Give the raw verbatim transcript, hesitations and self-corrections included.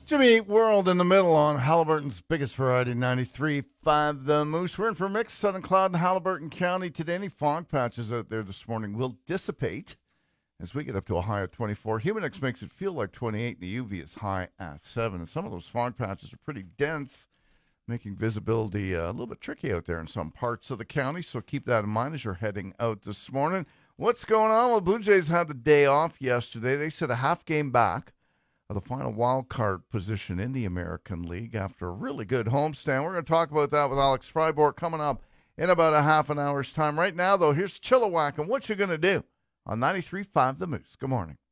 Jimmy World in the middle on Halliburton's biggest variety, ninety-three point five The Moose. We're in for a mix, sun and cloud in Halliburton County today. Any fog patches out there this morning will dissipate as we get up to a high of twenty-four. Humidex makes it feel like twenty-eight, and the U V is high at seven. And some of those fog patches are pretty dense, making visibility uh, a little bit tricky out there in some parts of the county. So keep that in mind as you're heading out this morning. What's going on? Well, Blue Jays had the day off yesterday. They set a half game back of the final wild card position in the American League after a really good homestand. We're going to talk about that with Alex Fribourg coming up in about a half an hour's time. Right now, though, here's Chilliwack and what you're going to do on ninety-three point five The Moose. Good morning.